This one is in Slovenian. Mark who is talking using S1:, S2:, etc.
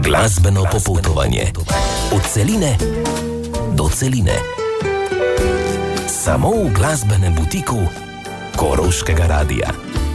S1: Glasbeno popotovanje. Od celine do celine. Samo v glasbenem butiku Koroškega radia.